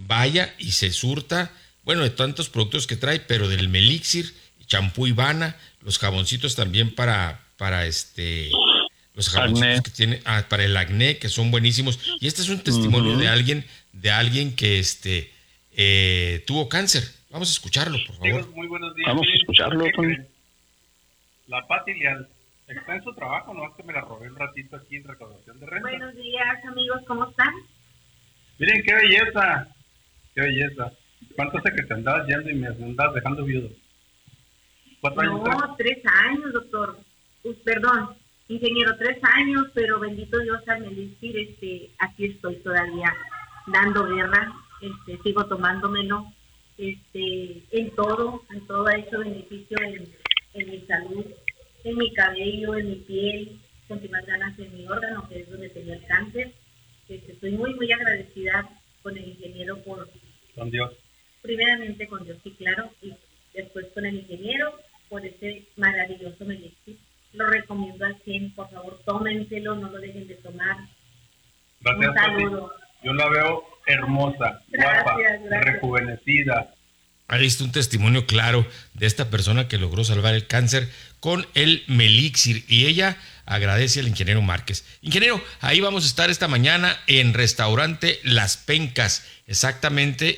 vaya y se surta, bueno, de tantos productos que trae, pero del Melixir, champú Ivana, los jaboncitos también para los jaboncitos Acné. que tiene, para el acné, que son buenísimos. Y este es un testimonio de alguien que tuvo cáncer. Vamos a escucharlo, por favor. Amigos, muy buenos días. Vamos a escucharlo, Tony. La Pati Leal está en su trabajo, no es que me la robé un ratito aquí en recaudación de renta. Buenos días, amigos, ¿cómo están? Miren qué belleza, qué belleza. ¿Cuánto hace que te andabas yendo y me andabas dejando viudo? 4 años. No, 3 años, doctor. Perdón, ingeniero, 3 años, pero bendito Dios al Melixir, aquí estoy todavía dando guerra, sigo tomándomelo, en todo ha hecho beneficio en mi salud, en mi cabello, en mi piel, continuar ganas en mi órgano, que es donde tenía el cáncer. Estoy muy, muy agradecida con el ingeniero con Dios. Primeramente con Dios, sí, claro, y después con el ingeniero por ese maravilloso Melixir. Lo recomiendo al 100, por favor, tómenselo, no lo dejen de tomar. Gracias, un saludo. Pati. Yo la veo hermosa, guapa, gracias. rejuvenecida. Ahí está un testimonio claro de esta persona que logró salvar el cáncer con el Melixir, y ella agradece al ingeniero Márquez. Ingeniero, ahí vamos a estar esta mañana en restaurante Las Pencas, exactamente,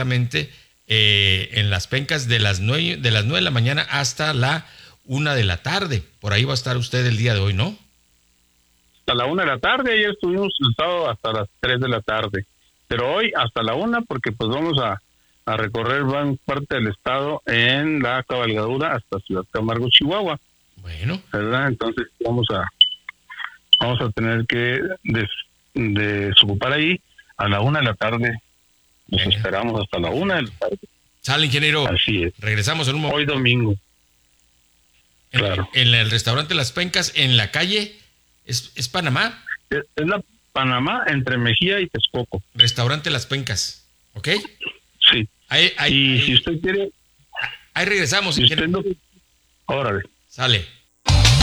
en Las Pencas de las 9 de la mañana hasta la 1 de la tarde. Por ahí va a estar usted el día de hoy, ¿no? Hasta la 1 de la tarde, ayer estuvimos el sábado hasta las 3 de la tarde, pero hoy hasta la 1, porque pues vamos a recorrer gran parte del estado en la cabalgadura hasta Ciudad Camargo, Chihuahua. Bueno. ¿Verdad? Entonces vamos a tener que desocupar ahí a la 1 de la tarde. Nos esperamos hasta la 1 de la tarde. Sale, ingeniero. Así es. Regresamos en un momento. Hoy domingo. Claro. En el restaurante Las Pencas, en la calle, ¿es Panamá? Es la Panamá entre Mejía y Texcoco. Restaurante Las Pencas, ¿ok? Sí. Y si usted quiere... Ahí regresamos. Si usted no... Órale. Sale.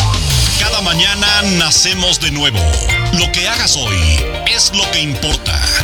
Cada mañana nacemos de nuevo. Lo que hagas hoy es lo que importa.